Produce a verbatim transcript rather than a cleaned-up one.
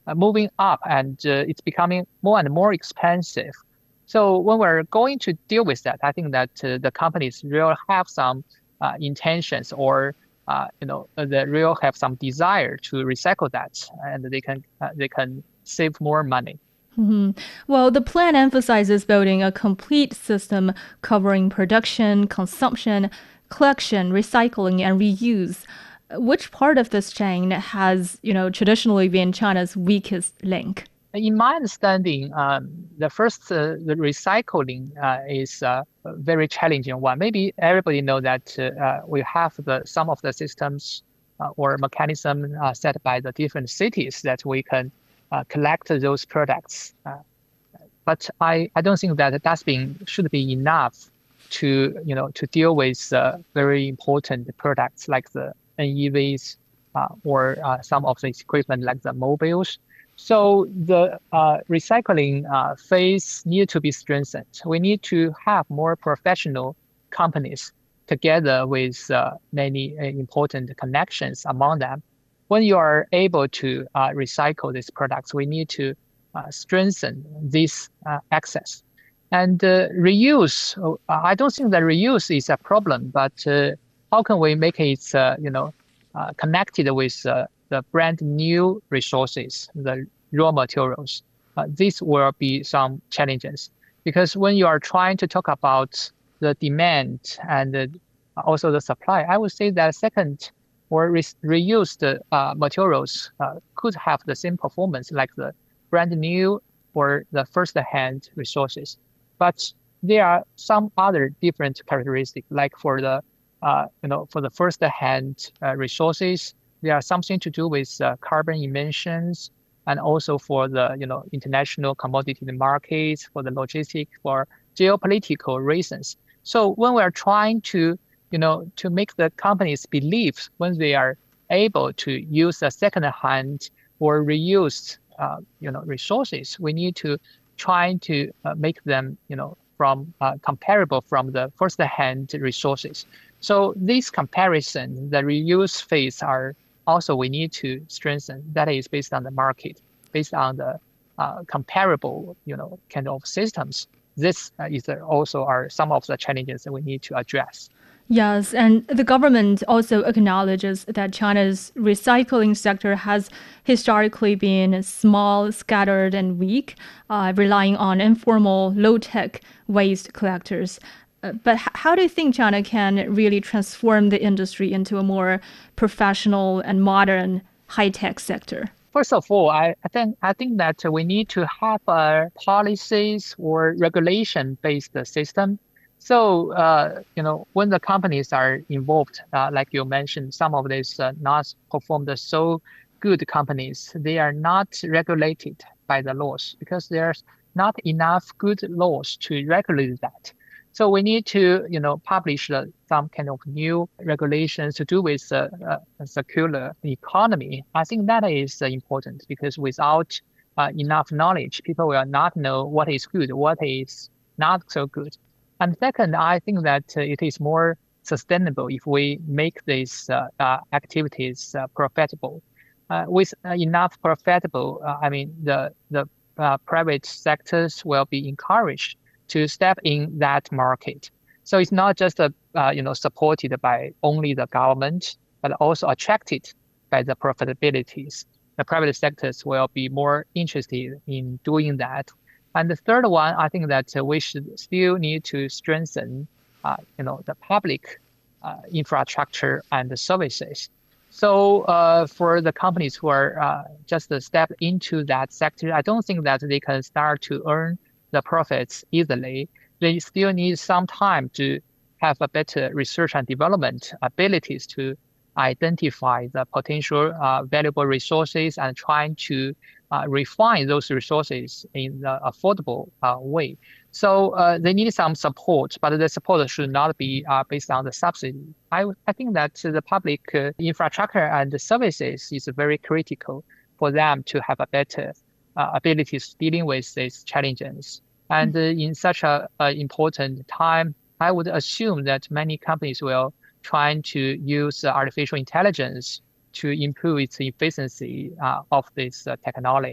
uh, moving up and uh, it's becoming more and more expensive. So when we're going to deal with that, I think that uh, the companies will have some uh, intentions or uh, you know uh, they will have some desire to recycle that, and they can uh, they can save more money. Mhm. Well, the plan emphasizes building a complete system covering production, consumption, collection, recycling, and reuse. Which part of this chain has, you know, traditionally been China's weakest link? In my understanding, um, the first uh, the recycling uh, is uh, a very challenging one. Maybe everybody know that uh, uh, we have the some of the systems uh, or mechanism uh, set by the different cities that we can uh, collect those products. Uh, but I, I don't think that that's been should be enough to you know to deal with uh, very important products like the N E Vs uh, or uh, some of the equipment like the mobiles. So the uh, recycling uh, phase need to be strengthened. We need to have more professional companies together with uh, many uh, important connections among them. When you are able to uh, recycle these products, we need to uh, strengthen this uh, access. And uh, reuse, uh, I don't think that reuse is a problem, but uh, how can we make it, uh, you know, uh, connected with uh, the brand new resources, the raw materials? Uh, this will be some challenges because when you are trying to talk about the demand and uh, also the supply, I would say that second or re reused uh, materials uh, could have the same performance like the brand new or the first-hand resources. But there are some other different characteristics, like for the uh, you know for the first-hand uh, resources, there are something to do with uh, carbon emissions, and also for the you know international commodity markets, for the logistics, for geopolitical reasons. So when we are trying to you know to make the companies believe when they are able to use a second-hand or reused uh, you know resources, we need to try to uh, make them you know from uh, comparable from the first-hand resources. So this comparison, the reuse phase are also we need to strengthen. That is based on the market, based on the uh, comparable you know kind of systems. This uh, is also are some of the challenges that we need to address. Yes, and the government also acknowledges that China's recycling sector has historically been small, scattered, and weak, uh, relying on informal, low tech waste collectors. Uh, but h- how do you think China can really transform the industry into a more professional and modern high tech sector? First of all, I, I think I think that we need to have a policies or regulation-based system. So, uh, you know, when the companies are involved, uh, like you mentioned, some of these uh, not performed so good companies, they are not regulated by the laws because there's not enough good laws to regulate that. So we need to, you know, publish uh, some kind of new regulations to do with uh, uh, a circular economy. I think that is uh, important because without uh, enough knowledge, people will not know what is good, what is not so good. And second, I think that uh, it is more sustainable if we make these uh, uh, activities uh, profitable. Uh, with uh, enough profitable, uh, I mean, the the uh, private sectors will be encouraged to step in that market. So it's not just uh, uh, you know supported by only the government, but also attracted by the profitabilities. The private sectors will be more interested in doing that. And the third one, I think that uh, we should still need to strengthen, uh, you know, the public uh, infrastructure and the services. So uh, for the companies who are uh, just uh, step into that sector, I don't think that they can start to earn the profits easily. They still need some time to have a better research and development abilities to identify the potential uh, valuable resources and trying to uh, refine those resources in the affordable uh, way. So uh, they need some support, but the support should not be uh, based on the subsidy. I, I think that the public uh, infrastructure and the services is very critical for them to have a better uh, abilities dealing with these challenges. And uh, in such a, a important time, I would assume that many companies will try to use uh, artificial intelligence to improve its efficiency uh, of this uh, technology.